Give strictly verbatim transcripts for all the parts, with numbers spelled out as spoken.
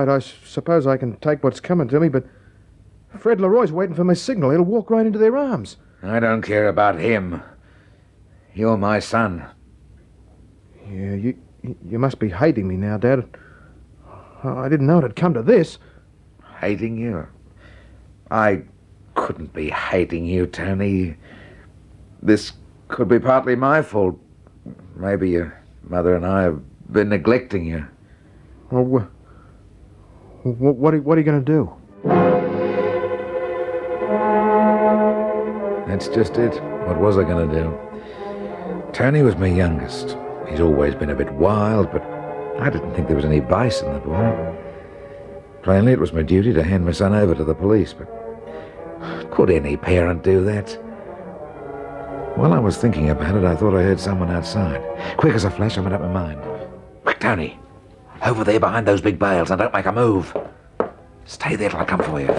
right. I s- suppose I can take what's coming to me, but Fred Leroy's waiting for my signal. He'll walk right into their arms. I don't care about him. You're my son. Yeah, you you must be hating me now, Dad. I didn't know it had come to this. Hating you? I couldn't be hating you, Tony. This could be partly my fault. Maybe your mother and I have been neglecting you. Well, wh- wh- what, are, what are you going to do? That's just it. What was I going to do? Tony was my youngest. He's always been a bit wild, but I didn't think there was any vice in the boy. Plainly, it was my duty to hand my son over to the police, but could any parent do that? While I was thinking about it, I thought I heard someone outside. Quick as a flash, I made up my mind. Quick, Tony. Over there behind those big bales, and don't make a move. Stay there till I come for you.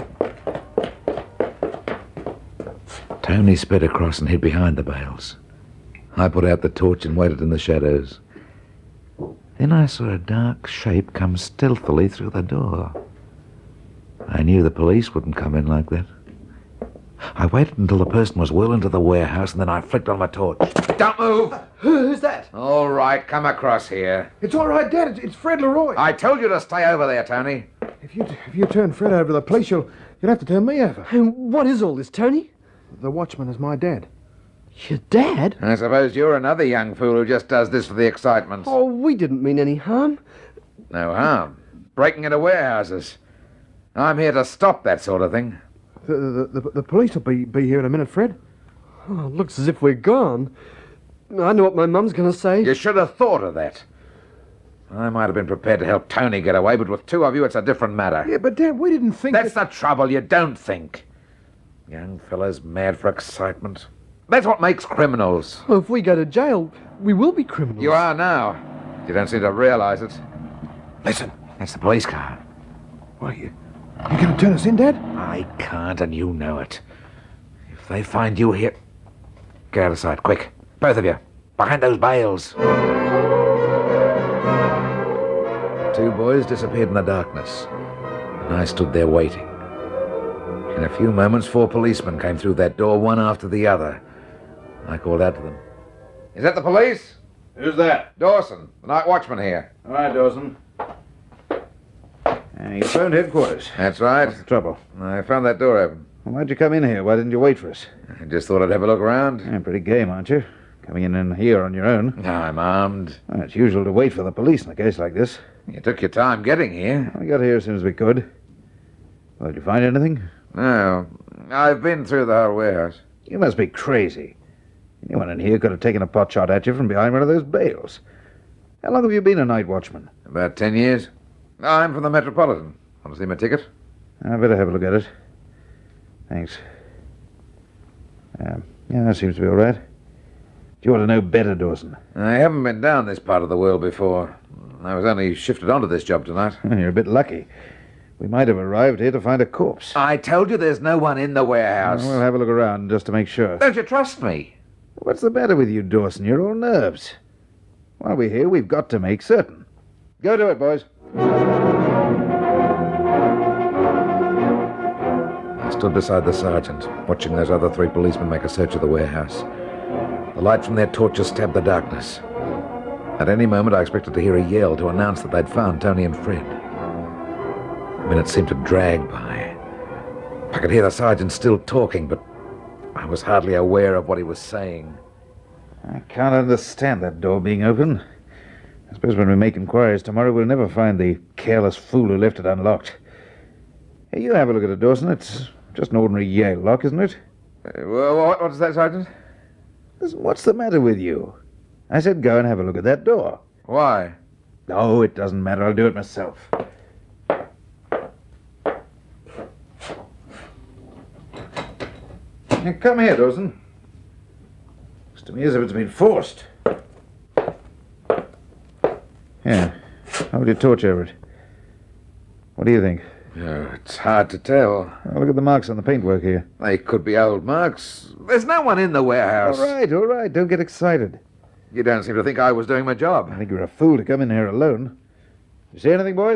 Tony sped across and hid behind the bales. I put out the torch and waited in the shadows. Then I saw a dark shape come stealthily through the door. I knew the police wouldn't come in like that. I waited until the person was well into the warehouse, and then I flicked on my torch. Don't move! Uh, who's that? All right, come across here. It's all right, Dad. It's, it's Fred Leroy. I told you to stay over there, Tony. If you if you turn Fred over to the police, you'll, you'll have to turn me over. And what is all this, Tony? The watchman is my dad. Your dad? I suppose you're another young fool who just does this for the excitement. Oh, we didn't mean any harm. No harm. Breaking into warehouses. I'm here to stop that sort of thing. The, the, the, the police will be, be here in a minute, Fred. Oh, it looks as if we're gone. I know what my mum's going to say. You should have thought of that. I might have been prepared to help Tony get away, but with two of you, it's a different matter. Yeah, but Dad, we didn't think That's that... the trouble. You don't think. Young fellas mad for excitement. That's what makes criminals. Well, if we go to jail, we will be criminals. You are now. You don't seem to realize it. Listen, that's the police car. What, you, you going to turn us in, Dad? I can't, and you know it. If they find you here... Get out of sight, quick. Both of you. Behind those bales. Two boys disappeared in the darkness, and I stood there waiting. In a few moments, four policemen came through that door, one after the other. I called out to them. Is that the police? Who's that? Dawson, the night watchman here. All right, Dawson. Uh, you phoned headquarters. That's right. What's the trouble? I found that door open. Well, why'd you come in here? Why didn't you wait for us? I just thought I'd have a look around. Yeah, pretty game, aren't you? Coming in, in here on your own. I'm armed. Well, it's usual to wait for the police in a case like this. You took your time getting here. We got here as soon as we could. Well, did you find anything? No. I've been through the whole warehouse. You must be crazy. Anyone in here could have taken a pot shot at you from behind one of those bales. How long have you been a night watchman? About ten years. I'm from the Metropolitan. Want to see my ticket? I better have a look at it. Thanks. Um, yeah, that seems to be all right. You ought to know better, Dawson. I haven't been down this part of the world before. I was only shifted onto this job tonight. You're a bit lucky. We might have arrived here to find a corpse. I told you there's no one in the warehouse. We'll have a look around just to make sure. Don't you trust me? What's the matter with you, Dawson? You're all nerves. While we're here, we've got to make certain. Go to it, boys. I stood beside the sergeant, watching those other three policemen make a search of the warehouse. The light from their torches stabbed the darkness. At any moment, I expected to hear a yell to announce that they'd found Tony and Fred. The minutes seemed to drag by. I could hear the sergeant still talking, but I was hardly aware of what he was saying. I can't understand that door being open. I suppose when we make inquiries tomorrow, we'll never find the careless fool who left it unlocked. Hey, you have a look at it, Dawson. It's just an ordinary Yale lock, isn't it? Uh, what, what is that, Sergeant? Listen, what's the matter with you? I said go and have a look at that door. Why? Oh, it doesn't matter. I'll do it myself. Now, come here, Dawson. Looks to me as if it's been forced. Here, hold your torch over it. What do you think? Oh, it's hard to tell. Oh, look at the marks on the paintwork here. They could be old marks. There's no one in the warehouse. All right, all right. Don't get excited. You don't seem to think I was doing my job. I think you're a fool to come in here alone. You see anything, boys?